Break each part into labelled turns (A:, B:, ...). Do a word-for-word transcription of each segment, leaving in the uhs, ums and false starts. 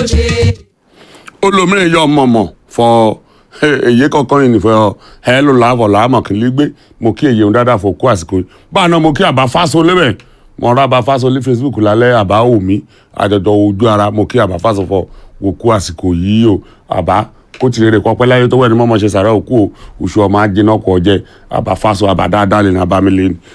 A: olómìnira yọ mọ̀mọ̀ fọ èyí kankan yìí nìfẹ́ ẹ ló láàbọ̀ láàmọ̀ kì í lé gbé mo kí èyí ń dáadáa fò kú àsìkò yìí báà náà mo kí àbá fáso lébẹ̀ mo rà àbá fáso lé Facebook lálẹ́ àbá òmí àjọjọ ojú ara mo kí àbá fáso fọ wò kú àsìkò yìí o àbá kó ti rere kọpẹ́ láyé tó wẹ̀ ní mọ́mọ́ ṣe sàrẹ́ òkú o oṣù ọmọ ajínà kọ jẹ́ àbá fáso àbá dáadáa lè ní abámilé ni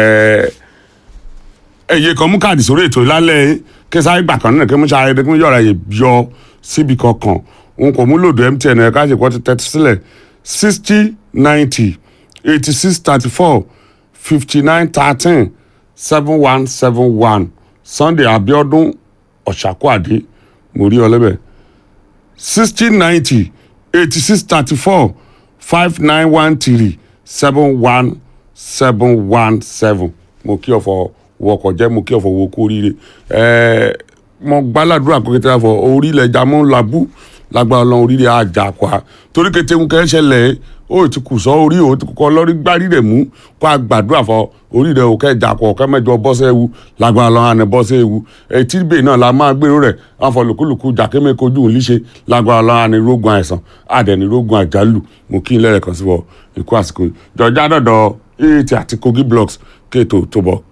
A: èyí kan mú káàdì sórí ètò ìlálẹ́ kẹsàáyé gbà kan náà kí mo ṣàyẹ̀dẹ́ kí mo yọ̀ra yẹ yọ síbi kankan n kò mú lòdù M T N ẹ̀ka ṣe kọ́ ti tẹ́tí sílẹ̀ sixty ninety eighty six thirty four fifty nine thirteen seven one seven one Sunday Abiodun Ọ̀ṣàkúàdé mo rí ọ lẹ́bẹ̀ sixty ninety eighty six thirty four five nine one three seven one seven one seven mo kí ọ fọ wọkọ̀ jẹ́ mo kí ọ fọ wo kú oríire ẹ̀ẹ́ mo gbàládùra kó kété fọ orílẹ̀ jamú labú lágbára ọlọ́run orílẹ̀ àjà kwa torí kété ń kẹ́ ṣẹlẹ̀ ó ti kù sọ orí ó ti kọ́ lọ́rí gbárí rẹ̀ mú kó a gbàdúrà fọ orílẹ̀ òkè jà kọ̀ ọ̀kẹ́ mẹ́jọ bọ́sẹ̀ ewu lágbára ọlọ́run àná bọ́sẹ̀ ewu etí bẹ́ẹ̀ náà la máa gbèrò rẹ̀ wọn fọ lùkúlùkù jàkémé kojú líṣe lágbára ọlọ́run àná rógun àìsàn àdẹ̀ni rógun àjálù mo kí n lẹ́rẹ̀ kan sí wọ ikú àsìkò jọjá dọ̀dọ̀ eight àti Kogi blocks kéètò tó bọ̀.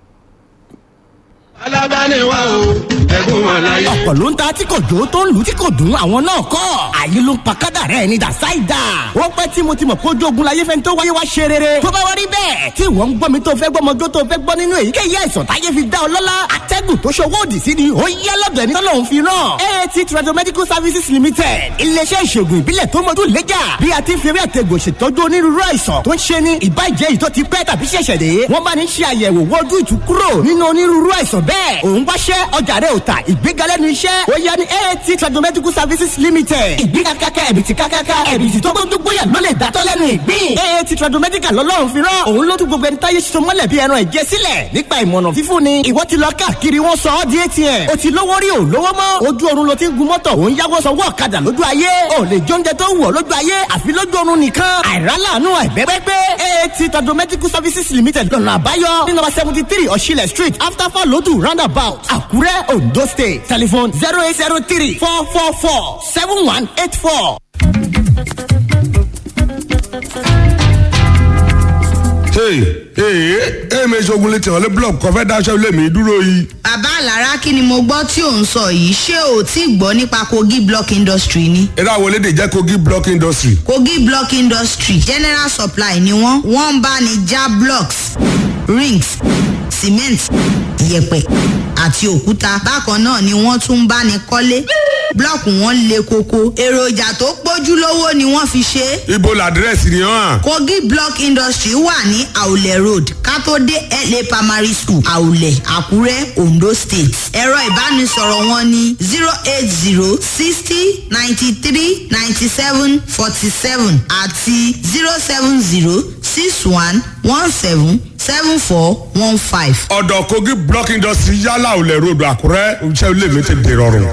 B: alábàániwá o ẹ̀gún wọn láyé.
C: ọ̀pọ̀ ló ń ta tí kò jó tó ń lù tí kò dùn àwọn náà kọ́ àyè ló ń pa kádàrá ẹni dàsáìdà. ó pẹ́ tí mo ti mọ̀ pé ojú ogun láyé fẹ́ni tó wáyé wá ṣe rere. tó bá wá rí bẹ́ẹ̀ tí wọ́n ń gbọ́ mi tó fẹ́ gbọ́ ọmọdé tó fẹ́ gbọ́ nínú èyíkéyìí àìsàn táyé fi dá ọ lọ́lá àtẹ́gùn tó ṣòwò òdì sí ni ó yẹ lọ́dọ̀ ẹni tọ́lọ́run fi rán. A A T Tradomedical Services Limited iléeṣẹ́ ìṣègùn ìbílẹ̀ tó mọ́jú lẹ́jà bí a ti fi eré àtẹ̀gùn ṣètọ́jú onírúurú àìsàn tó ń ṣe ní ìbàjẹ́ yìí tó ti pẹ́ tàbí ṣẹ̀ṣẹ̀ dé. wọ́n bá ní ṣe àyẹ̀wò wọ́jú ìtúkúrò nínú onírúurú àìsàn bẹ́ẹ̀ òun wá ṣẹ́ ọjà rẹ̀ ò ta ìgbéga lẹ́nu iṣẹ́ ó yẹ ní A A T Tradomedical Services Limited ìgbéga kákà ẹ̀bìtì kákáká ẹ̀bìtì tó gbójú gbóyà ló lè dàtọ́ lẹ́nu ìgbín. A A T Tradomedical lọ́lọ́run fi rán òun ló tún gbogbo ẹni táyé ṣiṣẹ́ mọ́lẹ̀ bí ẹran ẹ̀jẹ̀ sílẹ̀ nípa ìmọ̀nà fífún ni ìwọ ti lọ káàkiri wọn sọ ọ́ di A T M o ti lówó rí o lówó mọ́ ojú oorun ló ti ń gun mọ́tò òun yáwó sanwó ọ̀kadà lójú ayé o lè jẹ oúnjẹ tó wù ọ́ lójú ayé àfi lójú oorun nìkan àìrálàánú àìbẹ́gbẹ́gbẹ́ A A T Tradomedical Services Limited lọ́nà àbáyọ ní number seventy three Ọ̀ṣilẹ̀ street after Falodu roundabout Àkúrẹ́ Ondo State telephone zero eight zero three four four four seven one eight four.
A: hey hey ẹ mi ṣogun létí ọ̀lẹ́ blọọkù kọfẹ́ dáṣẹ́ ilé mi dúró yìí.
D: bàbá àlàrá kí ni mo gbọ́ tí ò ń sọ yìí ṣé o ti gbọ́ nípa Kogi block industry ni.
A: eré àwọn elédè jẹ́ Kogi block industry.
D: Kogi block industry general supply ni wọ́n wọ́n ń bá ní já blocks rings cement yẹ̀pẹ̀ àti òkúta bákan náà ni wọ́n tún ń bá ní kọ́lé blọọkù wọn le koko èròjà tó pójúlówó ni wọ́n fi ṣe.
A: ibo làdírẹ́sì ni hàn.
D: Kogi block industry wà ní Àwùlẹ̀ road kátó-dé L A primary school Àwùlẹ̀ Àkúrẹ́ Ondo state. ẹ̀rọ ìbánisọ̀rọ̀ wọn ní zero eight zero sixty ninety three ninety seven forty seven àti zero seven zero six one one seven seven four one five.
A: ọ̀dọ̀ Kogi block industry yálà Àwùlẹ̀ road Àkúrẹ́ iṣẹ́ ilé mi ti dè rọrùn.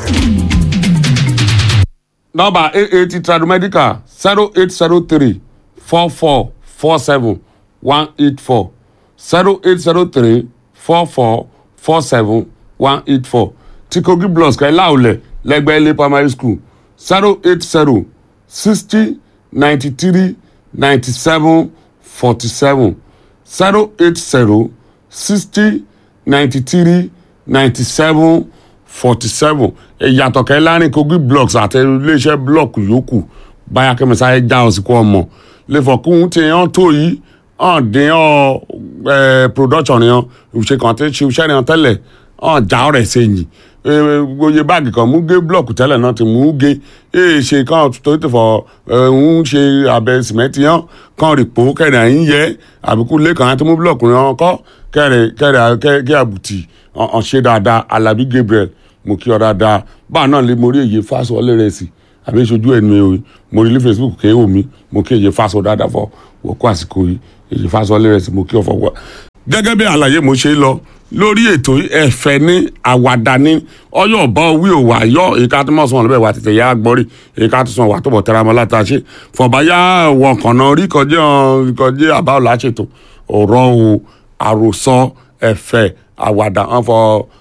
A: nọ́mbà A A T Tradomedical zero eight zero three four four four seven one eight four zero eight zero three four four four seven one eight four ti Kogi blocks kẹ́ láòlẹ̀ lẹ́gbẹ̀ẹ́ ilé primary school zero eight zero sixty ninety three ninety seven forty seven zero eight zero sixty ninety three ninety seven forty seven ìyàtọ̀ kẹ́ láàrin Kogi blocks àti iléeṣẹ́ block yòókù báyà kẹ́mi sáyé já ọ sí kó ọmọ lẹ́fọ̀kún tí yẹn tó yìí hàn dín ọ production yẹn ìṣe kan tí ṣiṣẹ́ yẹn tẹ́lẹ̀ hàn já ọ̀rẹ́ sẹ́yìn gbogbo báàgì kan mú gé block tẹ́lẹ̀ náà ti mú gé èè ṣe kan tó ti fọ ń ṣe abẹ sìmẹ́ntì yẹn kan rìpò kẹrẹ àyín yẹ àbíkú lẹ́kàn àti mú block yẹn kọ́ kẹrẹ kẹrẹ kẹ àbùtì hàn ṣe dáadáa Alábí Gabriel mo kí ọ dáadáa báà náà lè mo rí èyí fásọ ọlẹ́rẹ̀ẹ́sì àbí ìṣojú ẹnu ẹ̀ mo rí ní Facebook kéé omi mo kí èyí fásọ dáadáa fọ wọ́kọ́ àsìkò yìí èyí fásọ ọlẹ́rẹ̀ẹ́sì mo kí ọ fọwọ́. gẹ́gẹ́ bí àlàyé mo ṣe lọ lórí ètò ẹ̀fẹ̀ ní àwàdà ní ọyọ́ ọ̀bá owí òwà yọ èka tó mọ̀ sọ̀rọ̀ bẹ́ẹ̀ wà tètè yá gbọ́rí èka tó sọ̀rọ̀ wà tó bọ̀ tẹ́ra mọ́ látàṣe fọ̀báyá wọ̀ kànáà rí kọjá kọjá àbáwọlá ṣètò ọ̀rọ̀ o àròsọ ẹ̀fẹ̀ àwàdà wọn fọ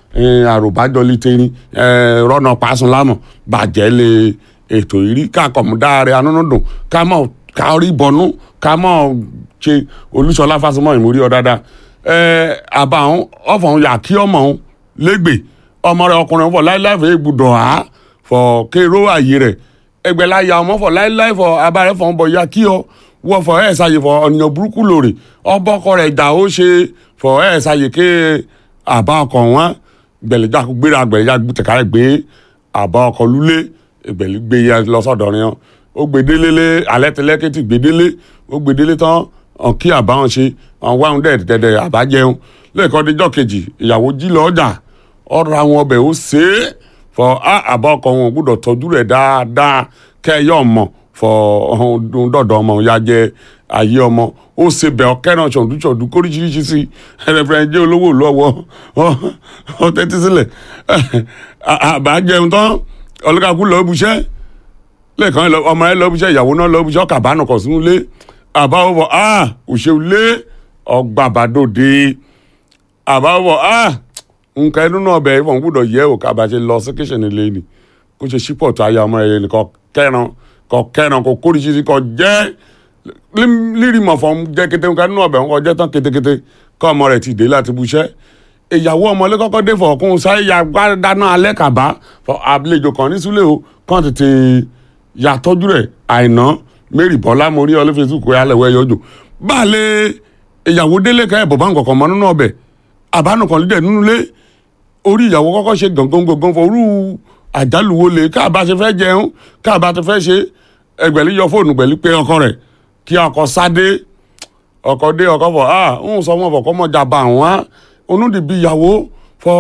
A: àròbájọ lítẹ́ni rọ́nà pàṣán lámọ̀ bàjẹ́ lé ètò ìrí káàkọ̀mù dáre anúnúdùn ká mọ̀ ká rí bọnú ká mọ̀ ṣe Olúṣọlá Fásùnmọ́ ìmúrí ọ dáadáa àbá àwọn ọ̀fọ̀n yà kí ọmọ òun lẹ́gbẹ̀ẹ́ ọmọ rẹ̀ ọkùnrin fọ̀ láíláí fẹ́ gbùdọ̀ á fọ̀ kéró àyè rẹ̀ ẹgbẹ́ láyà ọmọ fọ̀ láíláí fọ̀ abárẹ́ fọ̀ ń bọ̀ ya kí ọ wọ́ fọ̀ ẹ̀ ṣàyè fọ̀ ọ̀nìyàn burúkú lòrè ọbọ̀kọ rẹ̀ dà ó ṣe fọ̀ ẹ̀ ṣàyè ké àbá ọkọ̀ wọn gbẹ̀lẹ́jà gbéra gbẹ̀lẹ́jà tẹ̀kárẹ̀ gbé àbá ọkọ̀ lulé gbẹ̀lẹ́ gbé ya lọ́sọ̀dọ̀ rẹ̀ ó gbèdélé alẹ́ tẹlẹ́kẹ́tì gbèdélé ó gbèdélé tán kí àbá wọn ṣe àwọn wáhùn dẹ̀ dẹ̀dẹ̀ àbá jẹun lẹ́ẹ̀kan díjọ́ kejì ìyàwó jí lọ ọjà ọ̀rọ̀ àwọn ọbẹ̀ ó ṣe é fọ àbá ọkọ wọn gbọ́dọ̀ tọ́jú rẹ̀ dáadáa kẹ́yọ̀ ọmọ fọ ọ̀hún dọ̀dọ̀ ọmọ ya jẹ ayé ọmọ ó ṣe bẹ̀ ọ̀kẹ́ràn ṣọ̀dún ṣọ̀dún kóríṣiríṣi sí ẹ̀rẹ̀fẹ̀rẹ̀ jẹ́ olówó lọ́wọ́ ọ tẹ́tí sílẹ̀ àbá jẹun tán ọlọ́kàkú lọ́ọ́ buṣẹ́ lẹ́ẹ̀kan ọmọ ẹ lọ́ọ́ buṣẹ́ ìyàwó náà lọ́ọ́ buṣẹ́ ọ̀kàbánù kọ̀ sínú ilé àbá wọ̀ òṣèlú lé ọgbà àbádòde àbá wọ̀ nǹkan ẹnu náà bẹ̀ ìfọ̀n gbọ́dọ̀ yẹ ò ká bá ṣe lọ sí kíṣìnì lé ni kó ṣe ṣípọ̀ tó ayé ọmọ rẹ̀ nìkan kẹ́ran kọ kẹ́ran kọ kórìṣiríṣi kọ jẹ́ lírí mọ̀fọ́n jẹ́ kété nǹkan ẹnu náà bẹ̀ ńkọ jẹ́ tán kétékété kọ́ ọmọ rẹ̀ ti dé láti buṣẹ́ ìyàwó ọmọlé kọ́kọ́ dé fọ̀ọ́kún sáyé ya dáná alẹ́ kàbá àlejò kan ní súlẹ̀ o kàn tètè yàtọ́jú rẹ̀ àìná Mary Bọ́lá mo rí ọ lé Facebook alẹ́wọ̀ ẹ̀yọ́ jò báàlẹ̀ ìyàwó délé ká ẹ̀bọ̀ bá ń kọ̀ọ̀kan mọ́ nínú ọbẹ̀ àbánu kan lídẹ̀ nínú ilé orí ìyàwó kọ́kọ́ ṣe gangan gangan fọ orú àjálù wo lè káàbá ṣe fẹ́ jẹun káàbá ti fẹ́ ṣe ẹgbẹ̀lí yọ fóònù pẹ̀lú pé ọkọ rẹ̀ kí ọkọ sáde ọkọ dé ọkọ fọ ah ń sọ wọn fọ kọ́ mọ́ jàmbá àwọn onúdìbí ìyàwó fọ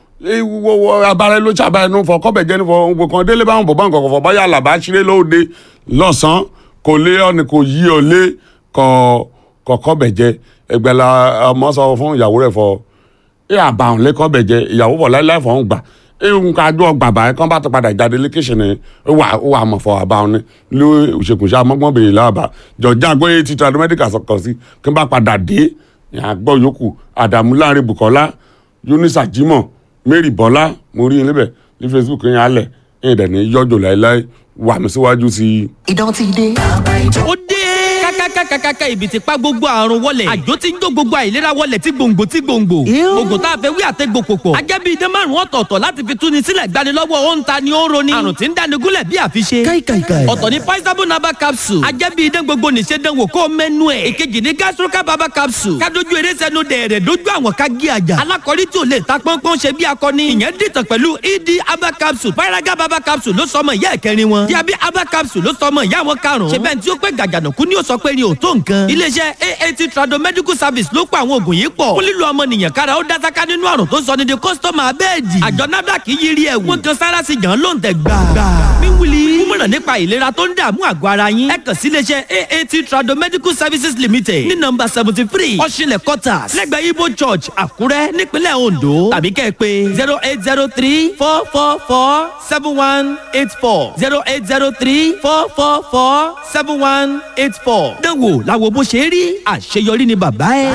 A: abalẹ̀ ló ṣàbá ẹnu fọ kọ́bẹ̀ jẹ́ ní fọ gbogbo kan délé báwọn bọ̀ bá ń kọ̀kọ̀ fọ báyà làbá ṣeré lóde lọ́sàn-án kò lé ọ́ni kò yí ọ lé kọ̀ọ̀kọ́ bẹ̀ jẹ́ ẹgbẹ̀la ọmọ sọ fún ìyàwó rẹ̀ fọ ẹ àbàwọn lẹ́kọ́ bẹ̀ jẹ́ ìyàwó bọ̀ láíláí fọ̀ ń gbà ẹ ń ka jọ gbàgbà ẹ kàn bá ti padà jáde lékèṣẹ̀ ni ẹ wà ó wà mọ̀ fọ àbàwọn ni ló òṣèkùnṣe amọ́gbọ́n bèrè láàbà jọjá àgbọ̀ etí tradu medical sọ̀kọ̀ sí kí n bá padà dé àgbọ̀ yòókù Àdàmú Láńrè Bùkọ́lá Yunisa Jimoh Mary Bọ́lá mo rí níbẹ̀ ní Facebook yẹn alẹ̀ ẹ̀yìn dẹ̀ ní yọjọ́ láíláí wà mí síwájú sí i.
C: ìdán ti dé.
E: ó dé kákákákákáká ibi tí pa gbogbo àrùn wọlẹ̀ àjò tí ń jó gbogbo àìlera wọlẹ̀ tí gbòǹgbò tí gbòǹgbò gbogbo tá a fẹ́ wí àtẹ́gbò pòpọ̀ ajẹ́bí idán márùn ọ̀tọ̀ọ̀tọ̀ láti fi túni sílẹ̀ gbanilọ́wọ́ ó ń ta ni ó ń roni àrùn tí ń dáni gúnlẹ̀ bí àfiṣe ọ̀tọ̀ ní paisabo naba capsule ajẹ́bí idán gbogbo nìṣe dánwò kó mẹ́nu ẹ̀ èkejì ní gastroca baba capsule kádojú eré sẹ́nu dẹ̀rẹ̀ dójú àwọn ká gé àjà alákọ̀rí tí ò lè ta pọ́npọ́n ṣe bí akọni ìyẹn dìtàn pẹ̀lú ed aba capsule paraga baba capsule ló sọmọ ìyá ẹ̀kẹrin wọn diabi aba capsule ló sọmọ ìyá wọn karùn-ún ṣe bẹ́ẹ̀ tí ó pẹ́ gàjànàkú ni ó sọ pé ni ò tó nǹkan iléeṣẹ́ aat trado medical service ló pa àwọn oògùn yìí pọ̀ fún lílo ọmọnìyàn kára ó dásáká nínú àrùn tó sọ ní di kọ́sítọ́mà abẹ́ẹ̀dì àjọ nafdac yiri ẹ̀wù wọ́n kan sára sí jàn ló ń tẹ̀ gbà. míwúli kúmọ̀ràn nípa ìlera tó ń dààmú àgọ́ ara yín ẹ kàn sí iléeṣẹ́ aat trado medical services limited ní nọ́mbà seventy three ọ̀ṣinlẹ̀ quarters lẹ́gbẹ̀ẹ́ ibo church àkúrẹ́ nípínlẹ̀ ondo tàbí kẹ́ ẹ pé zero eight zero three four four four seven one eight four zero eight zero three four four four seven one eight four dánwò làwọn bó ṣe rí àṣeyọrí ni bàbá ẹ.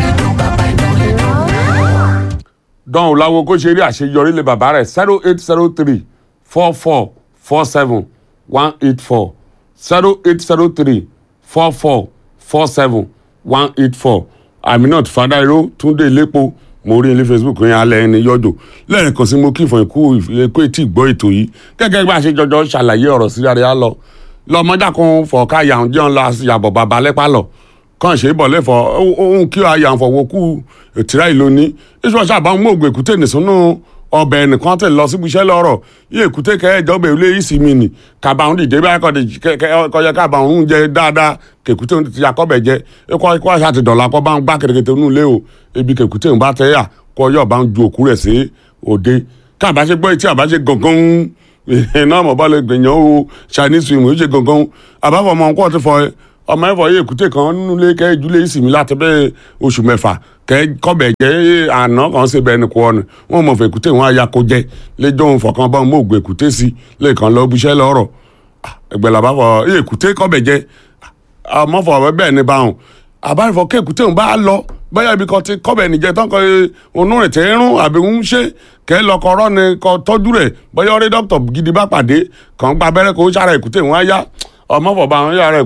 A: dán o láwo kó ṣe rí àṣeyọrí lé bàbá rẹ̀ zero eight zero three four four four seven one eight four zero eight zero three four four four seven one eight four Aminat Fadairo Túndé Lépo mo rí ilé Facebook yẹn alẹ́ ẹni yọjọ́ lẹ́ẹ̀kan sí mo kí fún ikú ikú etí ìgbọ́ ètò yìí gẹ́gẹ́ bí a ṣe jọjọ ṣàlàyé ọ̀rọ̀ sí ara yà lọ lọ́mọdé kan fọ̀ọ́ká yàrá jẹun lọ yàbọ̀ bàbá lẹ́pà lọ kàn ṣe bọ̀ lẹ́fọ̀ ohun kí ayà ń fọwọ́ kú ìtura ìlú ní iṣu ọ̀ṣà bá ń mú ògùn èkúté nìsúnú ọbẹ̀ ẹnìkan tẹ̀ lọ síbi iṣẹ́ lọ́rọ̀ yí èkúté kẹ́ẹ̀jọ́bẹ̀ ilé ìsinmi nì kàbàrún dìde báyìí kọjá kàbàrún jẹ dáadáa kèkúté ti akọ́bẹ̀ jẹ ikọ́ àṣà ti dọ̀là kọ́ bá ń gbá kèrèkètè nínú ilé o ebi kèkúté ń bá tẹ́ yà kọ́ yọ̀ bá ń ju òkú rẹ̀ sí òde káàbáṣe gbọ́ etí àbáṣe gangan náà mọ̀ bá lè gbìyànjú o Chinese film yóò ṣe gangan àbáfọ̀ ọmọ nǹkan ti fọ ọmọ ẹ̀fọ́ yìí èkúté kan nínú ilé kẹ́ ìjúlé ìsinmi láti bẹ́ẹ̀ oṣù mẹ́fà kẹ́ kọ́bẹ̀ jẹ́ àná kan ṣe bẹ́ẹ̀ ni kò ọ̀nà wọn mọ̀ fẹ́ èkúté wọn aya kó jẹ́ lẹ́jọ́ òun fọ̀kan bá wọn mọ̀ ògùn èkúté sí lẹ́ẹ̀kan lọ bíṣẹ́ lọ́rọ̀ ẹgbẹ̀lá bá fọ èkúté kọ́bẹ̀ jẹ́ ọmọ fọ bẹ́ẹ̀ ni báwọn àbáfọ̀ kẹ́ èkúté wọn bá lọ bóyá ibi kan ti kọ́bẹ̀ nìjẹ́ tán kọ́ onú rẹ̀ tẹ́ ń rún àbí ń ṣe kẹ́ lọ́kọ̀ ọ̀rọ̀ ni kọ́ tọ́jú rẹ̀ bóyá ọ̀rẹ́ dókítà gidi bá pàdé kàn gba abẹ́rẹ́ kó sára èkúté wọn á yá ọmọ bàbá àwọn yàrá